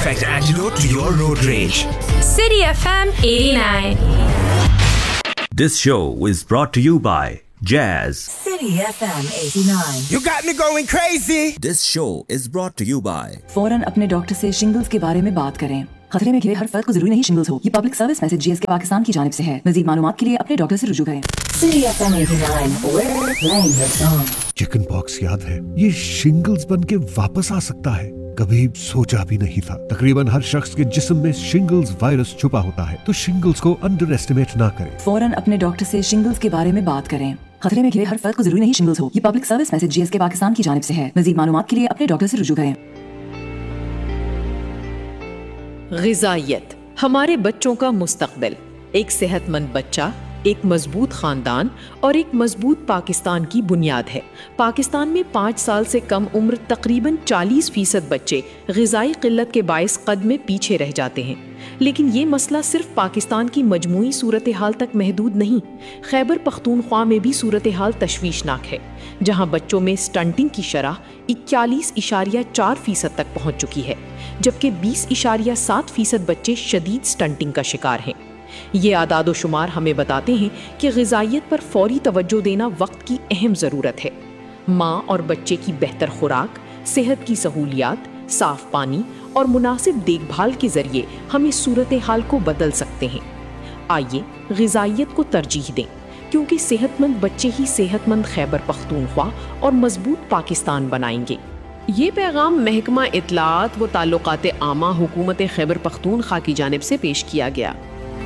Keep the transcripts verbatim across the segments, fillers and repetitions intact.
perfect antidote to your road rage. City F M eighty-nine. This show is brought to you by Jazz. City F M eighty-nine. You got me going crazy. This show is brought to you by फौरन अपने doctor से shingles के बारे में बात करें। खतरे में घिरे हर फर्द को जरूरी नहीं शिंगल्स हो। ये public service message GSK Pakistan की जानिब से है। मज़ीद मालूमात के लिए अपने डॉक्टर से रुजू करें। City F M eighty-nine. We're playing your song. Chicken pox याद है? ये शिंगल्स बन के वापस आ सकता है। कभी सोचा भी नहीं था। तकरीबन हर शख्स के जिस्म में शिंगल्स वायरस छुपा होता है, तो शिंगल्स को अंडर एस्टिमेट ना करें। फौरन अपने डॉक्टर से शिंगल्स के बारे में बात करें। खतरे में घिरे हर फर्द को जरूरी नहीं शिंगल्स हो। ये public service message GSK Pakistan की जानिब से है। मज़ीद मालूमात के लिए अपने डॉक्टर से रुजू करें। ग़िज़ाइयत हमारे बच्चों का मुस्तक़बिल। एक सेहतमंद बच्चा एक मजबूत ख़ानदान और एक मजबूत पाकिस्तान की बुनियाद है। पाकिस्तान में पाँच साल से कम उम्र तकरीबन चालीस फीसद बच्चे ग़िज़ाई क़िल्लत के बायस क़द में पीछे रह जाते हैं। लेकिन ये मसला सिर्फ पाकिस्तान की मजमूई सूरत हाल तक महदूद नहीं। खैबर पख्तूनख्वा में भी सूरत हाल तशवीशनाक है, जहाँ बच्चों में स्टंटिंग की शरह इक्यालीस इशारिया चार फीसद तक पहुँच चुकी है, जबकि बीस इशारिया सात फीसद बच्चे शदीद स्टंटिंग का शिकार हैं। ये आदाद व शुमार हमें बताते हैं कि ग़िज़ाइयत पर फौरी तवज्जो देना वक्त की अहम ज़रूरत है। माँ और बच्चे की बेहतर खुराक, सेहत की सहूलियात, साफ़ पानी और मुनासिब देखभाल के ज़रिए हम इस सूरत हाल को बदल सकते हैं। आइए ग़िज़ाइयत को तरजीह दें, क्योंकि सेहतमंद बच्चे ही सेहतमंद खैबर पख्तूनख्वा और मजबूत पाकिस्तान बनाएंगे। ये पैगाम महकमा इत्तलात व ताल्लुकात आमा हुकूमत खैबर पख्तूनख्वा की जानिब से पेश किया गया।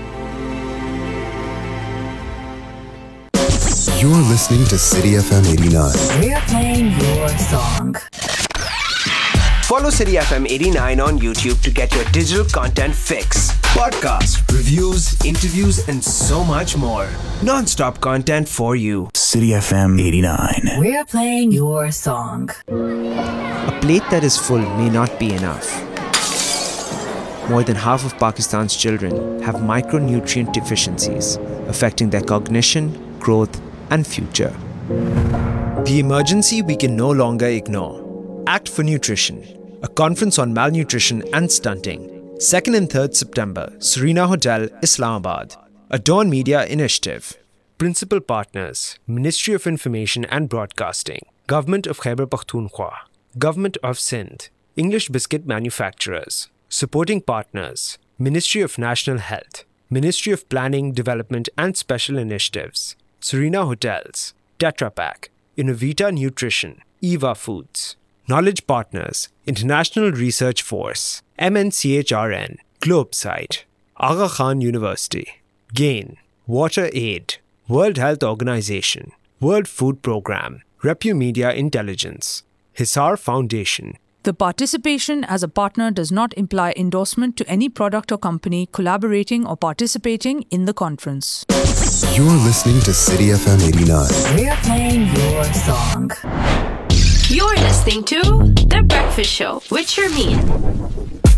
You're listening to City F M eighty-nine. We're playing your song. Follow City F M eighty-nine on YouTube to get your digital content fix. Podcasts, reviews, interviews, and so much more. Non-stop content for you. City F M eighty-nine. We're playing your song. A plate that is full may not be enough. More than half of Pakistan's children have micronutrient deficiencies, affecting their cognition, growth, and future. The emergency we can no longer ignore. Act for Nutrition, a conference on malnutrition and stunting. second and third September, Serena Hotel, Islamabad. A Dawn Media initiative. Principal partners, Ministry of Information and Broadcasting, Government of Khyber Pakhtunkhwa, Government of Sindh, English Biscuit Manufacturers. Supporting partners, Ministry of National Health, Ministry of Planning, Development and Special Initiatives, Serena Hotels, Tetra Pak, Innovita Nutrition, Eva Foods. Knowledge partners, International Research Force, M N C H R N, Globesite, Aga Khan University, GAIN, Water Aid, World Health Organization, World Food Programme, Repumedia Intelligence, Hisar Foundation. The participation as a partner does not imply endorsement to any product or company collaborating or participating in the conference. You're listening to City F M eighty-nine. We're playing your song. You're listening to The Breakfast Show with Sharmeen.